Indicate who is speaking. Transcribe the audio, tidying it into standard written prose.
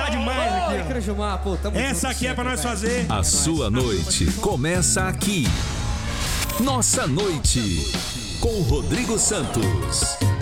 Speaker 1: tá demais aqui, ó.
Speaker 2: Crujumar, pô, tamo
Speaker 1: Essa
Speaker 2: junto
Speaker 1: aqui é pra
Speaker 2: sempre,
Speaker 1: nós
Speaker 2: velho.
Speaker 1: fazer.
Speaker 3: A sua noite começa aqui. Nossa Noite, com Rodrigo Santos.